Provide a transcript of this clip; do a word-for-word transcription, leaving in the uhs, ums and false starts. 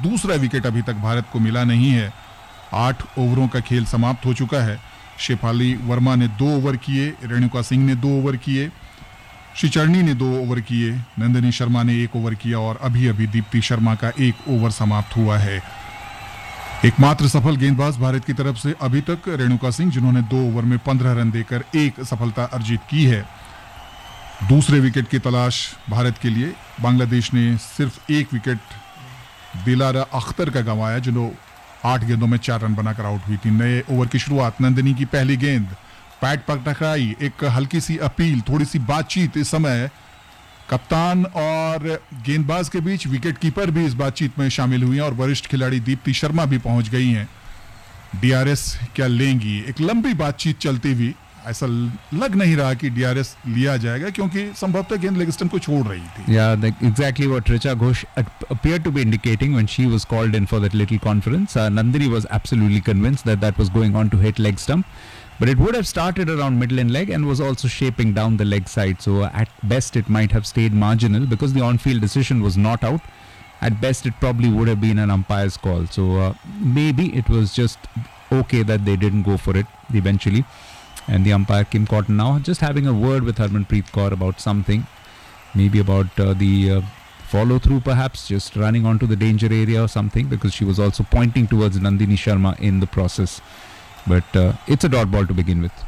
दूसरा विकेट अभी तक भारत को मिला नहीं है। आठ ओवरों का खेल समाप्त हो चुका है। शेफाली वर्मा ने दो ओवर किए, रेणुका सिंह ने दो ओवर किए, श्रीचरणी ने दो ओवर किए, नंदिनी शर्मा ने एक ओवर किया और अभी अभी दीप्ति शर्मा का एक ओवर समाप्त हुआ है। एकमात्र सफल गेंदबाज भारत की तरफ से अभी तक रेणुका सिंह, जिन्होंने दो ओवर में पंद्रह रन देकर एक सफलता अर्जित की है। दूसरे विकेट की तलाश भारत के लिए बांग्लादेश ने सिर्फ एक विकेट दिलारा अख्तर का गंवाया, जो आठ गेंदों में चार रन बनाकर आउट हुई थी। नए ओवर की शुरुआत, नंदिनी की पहली गेंद पैट पर टकराई। एक हल्की सी अपील, थोड़ी सी बातचीत इस समय कप्तान और गेंदबाज के बीच। विकेट कीपर भी इस बातचीत में शामिल हुई हैं और वरिष्ठ खिलाड़ी दीप्ति शर्मा भी पहुंच गई हैं। डीआरएस क्या लेंगी? एक लंबी बातचीत चलती हुई, ऐसा लग नहीं रहा कि डीआरएस लिया जाएगा क्योंकि संभवतः गेंद लेग स्टंप को छोड़ रही थी। Yeah, the, exactly what Richa Ghosh appeared to be indicating when she was called in for that little conference. Uh, Nandini was absolutely convinced that that was going on to hit leg stump, but it would have started around middle and leg and was also shaping down the leg side. So uh, at best it might have stayed marginal because the on-field decision was not out. At best it probably would have been an umpire's call. So uh, maybe it was just okay that they didn't go for it eventually. And the umpire Kim Cotton now just having a word with Harmanpreet Kaur about something, maybe about uh, the uh, follow through, perhaps just running onto the danger area or something, because she was also pointing towards Nandini Sharma in the process. But uh, it's a dot ball to begin with.